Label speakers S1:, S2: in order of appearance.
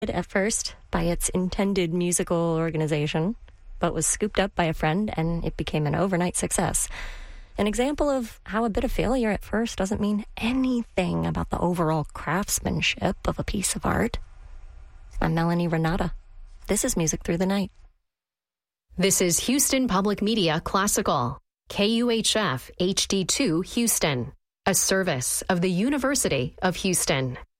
S1: At first by its intended musical organization, but was scooped up by a friend and it became an overnight success. An example of how a bit of failure at first doesn't mean anything about the overall craftsmanship of a piece of art. I'm Melanie Renata. This is Music Through the Night.
S2: This is Houston Public Media Classical, KUHF HD2 Houston, a service of the University of Houston.